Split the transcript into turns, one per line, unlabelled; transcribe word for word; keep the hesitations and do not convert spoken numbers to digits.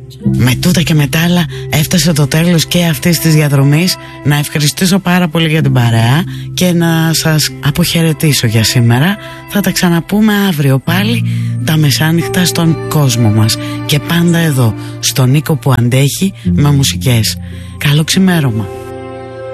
Με τούτα και με τ' άλλα έφτασε το τέλος και αυτής της διαδρομής. Να ευχαριστήσω πάρα πολύ για την παρέα και να σας αποχαιρετήσω για σήμερα. Θα τα ξαναπούμε αύριο πάλι τα μεσάνυχτα στον κόσμο μας. Και πάντα εδώ, στον Νίκο που αντέχει με μουσικές. Καλό ξημέρωμα.